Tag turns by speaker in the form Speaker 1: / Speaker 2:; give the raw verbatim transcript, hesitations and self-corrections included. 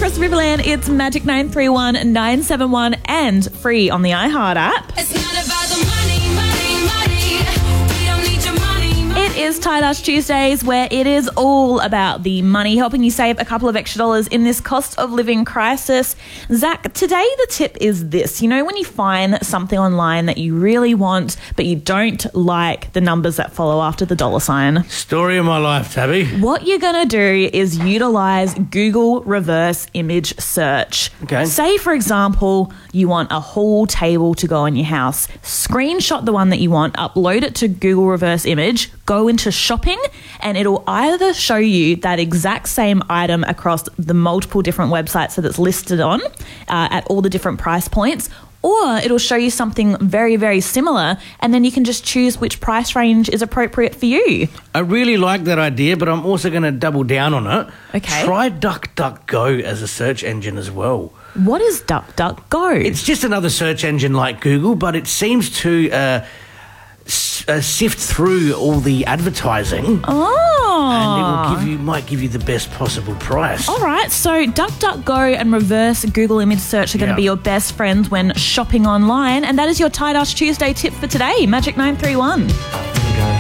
Speaker 1: across Riverland. It's Magic nine three one nine seven one and free on the iHeart app.
Speaker 2: It's not about the money, money, money. We don't need your money.
Speaker 1: It is Tie Dash Tuesdays, where it is all about the money, helping you save a couple of extra dollars in this cost of living crisis. Zach, today the tip is this. You know, when you find something online that you really want, but you don't like the numbers that follow after the dollar sign.
Speaker 3: Story of my life, Tabby.
Speaker 1: What you're going to do is utilize Google reverse image search.
Speaker 3: Okay.
Speaker 1: Say, for example, you want a whole table to go in your house. Screenshot the one that you want, upload it to Google reverse image, go into shopping, and it'll either show you that exact same item across the multiple different websites that it's listed on uh, at all the different price points, or it'll show you something very, very similar, and then you can just choose which price range is appropriate for you.
Speaker 3: I really like that idea, but I'm also going to double down on it.
Speaker 1: Okay.
Speaker 3: Try DuckDuckGo as a search engine as well.
Speaker 1: What is DuckDuckGo?
Speaker 3: It's just another search engine like Google, but it seems to uh, s- uh, sift through all the advertising.
Speaker 1: Oh.
Speaker 3: And it will give you, might give you the best possible price.
Speaker 1: All right, so DuckDuckGo and reverse Google image search are going to
Speaker 3: Yeah.
Speaker 1: be your best friends when shopping online, and that is your Tie Dash Tuesday tip for today, Magic nine three one.